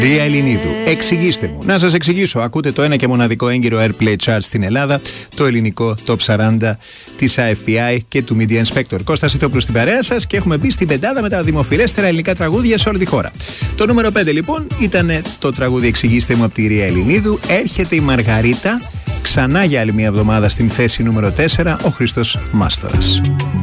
Ρία Ελληνίδου, εξηγήστε μου. Να σας εξηγήσω. Ακούτε το ένα και μοναδικό έγκυρο Airplay Chart στην Ελλάδα, το ελληνικό Top 40 της AFPI και του Media Inspector. Κώστας Ιτόπουλος στην παρέα σας και έχουμε μπει στην πεντάδα με τα δημοφιλέστερα ελληνικά τραγούδια σε όλη τη χώρα. Το νούμερο 5 λοιπόν ήταν το τραγούδι Εξηγήστε μου από τη Ρία Ελληνίδου. Έρχεται η Μαργαρίτα ξανά για άλλη μια εβδομάδα στην θέση νούμερο 4, ο Χρήστος Μάστορας.